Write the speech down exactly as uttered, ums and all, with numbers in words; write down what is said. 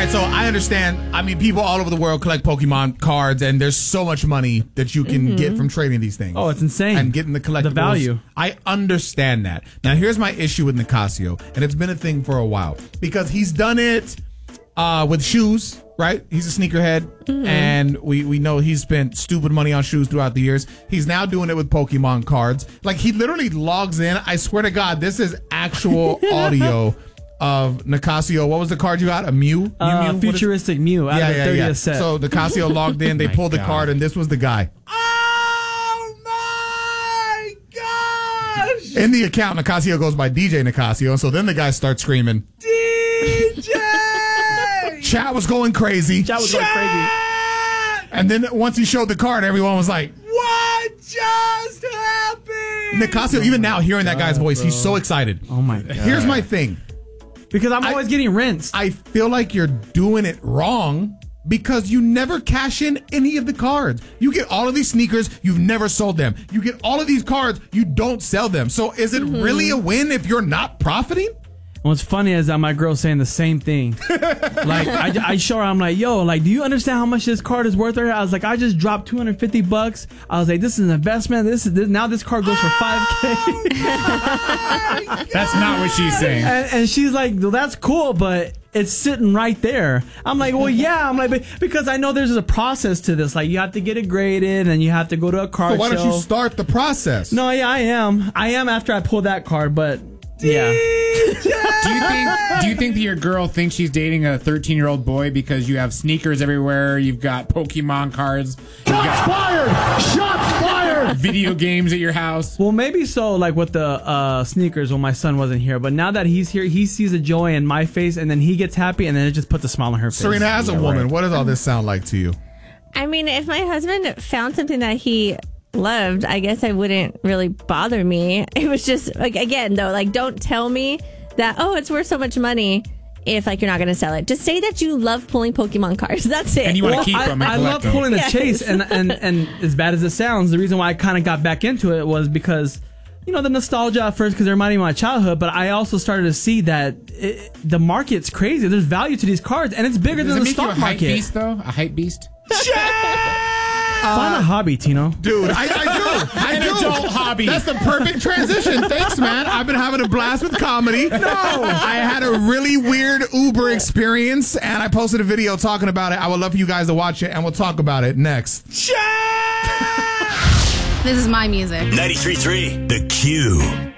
right, so I understand. I mean, people all over the world collect Pokemon cards, and there's so much money that you can mm-hmm. get from trading these things. Oh, it's insane. And getting the collectibles. The value. I understand that. Now, here's my issue with Nicasio, and it's been a thing for a while, because he's done it uh, with shoes, right? He's a sneakerhead, mm-hmm. and we, we know he's spent stupid money on shoes throughout the years. He's now doing it with Pokemon cards. Like, he literally logs in. I swear to God, this is actual audio of Nicasio. What was the card you got? A Mew? Mew, uh, Mew? Futuristic Mew out yeah, of the yeah, thirtieth yeah. set. So Nicasio logged in. They oh pulled the God. card, and this was the guy. Oh my gosh! In the account, Nicasio goes by D J Nicasio, and so then the guy starts screaming, D J! Chat was going crazy. Chat was Chat! going crazy. And then once he showed the card, everyone was like, what just happened? Nicasio, even now, hearing that guy's voice, bro. he's so excited. Oh my God. Here's my thing. Because I'm always I, getting rinsed. I feel like you're doing it wrong because you never cash in any of the cards. You get all of these sneakers, you've never sold them. You get all of these cards, you don't sell them. So is it mm-hmm. really a win if you're not profiting? What's funny is that my girl's saying the same thing. Like, I, I show her, I'm like, yo, like, do you understand how much this card is worth? Right? I was like, I just dropped two hundred fifty bucks. I was like, this is an investment. This is this, now this card goes for five K. That's not what she's saying. And, and she's like, well, that's cool, but it's sitting right there. I'm like, well, yeah. I'm like, because I know there's a process to this. Like, you have to get it graded, and you have to go to a card So why show. don't you start the process? No, yeah, I am. I am after I pull that card, but yeah. Do you think do you think that your girl thinks she's dating a thirteen year old boy because you have sneakers everywhere, you've got Pokemon cards, you've got Fired! Shots fired! video games at your house? Well, maybe so, like with the uh, sneakers when my son wasn't here. But now that he's here, he sees the joy in my face, and then he gets happy, and then it just puts a smile on her face. Serena, as a Yeah, woman, right. what does all this sound like to you? I mean, if my husband found something that he loved, I guess it wouldn't really bother me. It was just, like, again, though, like, don't tell me that, oh, it's worth so much money if, like, you're not going to sell it. Just say that you love pulling Pokemon cards. That's it. And you want to Well, keep I, them and I collect love them. pulling the Yes. chase, and, and, and as bad as it sounds, the reason why I kind of got back into it was because, you know, the nostalgia at first because it reminded me of my childhood, but I also started to see that it, the market's crazy. There's value to these cards, and it's bigger Does than it the make you a stock hype market. beast, though? A hype beast? Find a hobby, Tino. Dude, I, I do. I An do. adult hobby. That's the perfect transition. Thanks, man. I've been having a blast with comedy. No. I had a really weird Uber experience, and I posted a video talking about it. I would love for you guys to watch it, and we'll talk about it next. This is my music. ninety-three point three The Q.